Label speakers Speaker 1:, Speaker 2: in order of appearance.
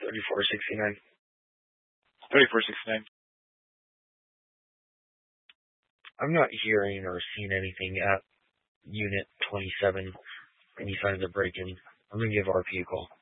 Speaker 1: 3469.
Speaker 2: 3469.
Speaker 1: I'm not hearing or seeing anything at Unit 27. Any signs of break-in. I'm going to give RP a call.